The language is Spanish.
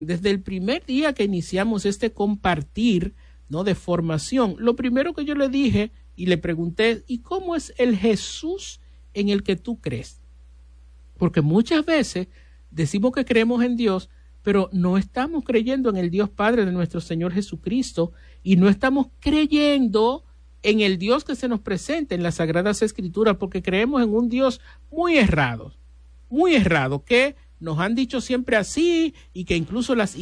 Desde el primer día que iniciamos este compartir, ¿no?, de formación, lo primero que yo le dije y le pregunté, ¿y cómo es el Jesús en el que tú crees? Porque muchas veces decimos que creemos en Dios, pero no estamos creyendo en el Dios Padre de nuestro Señor Jesucristo y no estamos creyendo en el Dios que se nos presenta en las Sagradas Escrituras, porque creemos en un Dios muy errado, que nos han dicho siempre así y que incluso las